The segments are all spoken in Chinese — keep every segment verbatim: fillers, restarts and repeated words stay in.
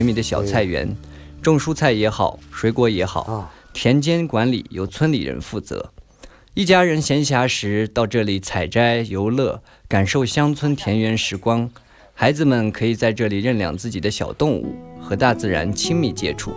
米的小菜园，种蔬菜也好，水果也好，田间管理由村里人负责。一家人闲暇时到这里采摘、游乐，感受乡村田园时光。孩子们可以在这里认养自己的小动物，和大自然亲密接触。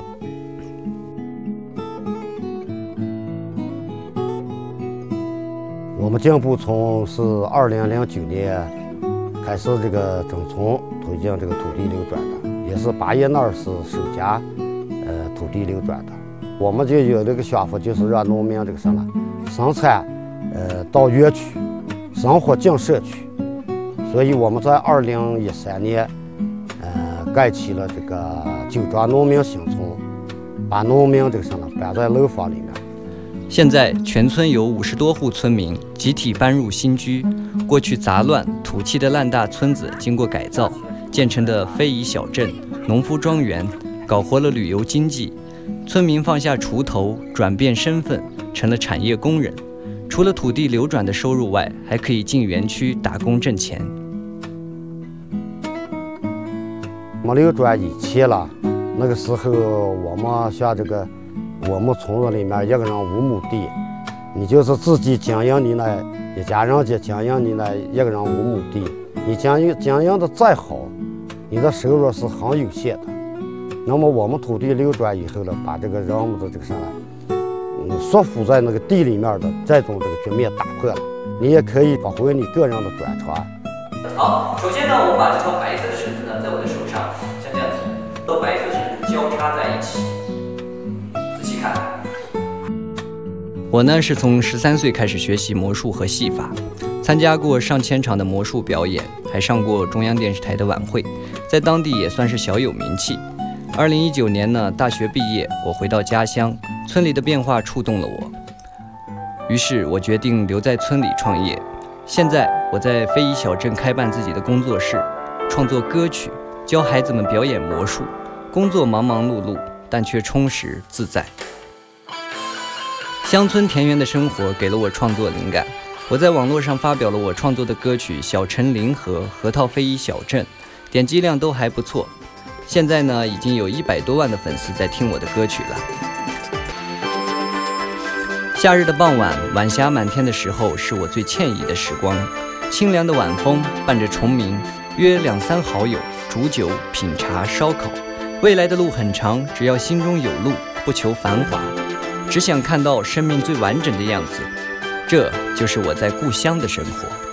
我们进步村是二零零九年开始这个征村推进这个土地流转的，也是八一那是首家呃土地流转的。我们就有这个想法，就是让农民这个什么生产呃到园区，生活进社区。所以我们在二零一三年呃盖起了这个酒庄农民新村，把农民这个什么搬在楼房里面。 现在全村有五十多户村民集体搬入新居，过去杂乱土气的烂大村子经过改造，建成的非遗小镇、农夫庄园，搞活了旅游经济。村民放下锄头，转变身份，成了产业工人。除了土地流转的收入外，还可以进园区打工挣钱。 我们流转以前了，那个时候我们像这个。我们村子里面一个人五亩地，你就是自己经营你那一家人家经营你那一个人五亩地，你经营经营的再好，你的收入是很有限的。那么我们土地流转以后呢，把这个人们的这个啥呢，嗯，束缚在那个地里面的这种这个局面打破了，你也可以发挥你个人的专长。 好，首先呢，我把这条白色的绳子呢，在我的手上像这样子，和白色绳子交叉在一起。我呢是从十三岁开始学习魔术和戏法，参加过上千场的魔术表演，还上过中央电视台的晚会，在当地也算是小有名气。二零一九年呢，大学毕业，我回到家乡，村里的变化触动了我，于是我决定留在村里创业。现在我在非遗小镇开办自己的工作室，创作歌曲，教孩子们表演魔术，工作忙忙碌碌，但却充实自在。乡村田园的生活给了我创作灵感，我在网络上发表了我创作的歌曲《小城临河》、《河套非遗小镇》，点击量都还不错。现在呢，已经有一百多万的粉丝在听我的歌曲了。夏日的傍晚，晚霞满天的时候，是我最惬意的时光。清凉的晚风伴着虫鸣，约两三好友煮酒品茶烧烤。未来的路很长，只要心中有路，不求繁华，只想看到生命最完整的样子，这就是我在故乡的生活。